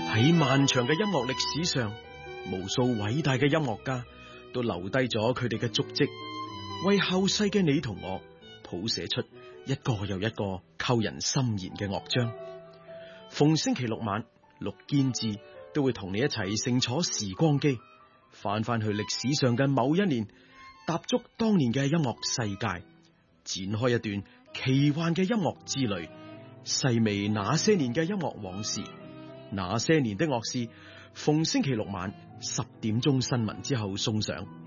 喺漫長嘅音樂歷史上，無數偉大嘅音樂家都留低咗佢哋嘅足跡，為後世嘅你同我譜寫出一個又一個扣人心弦嘅樂章。逢星期六晚，陸堅志都會同你一齊乘坐時光機，翻去歷史上嘅某一年，踏足當年嘅音樂世界，展開一段奇幻嘅音樂之旅，細味那些年嘅音樂往事。那些年的樂事，逢星期六晚10點鐘新聞之後送上。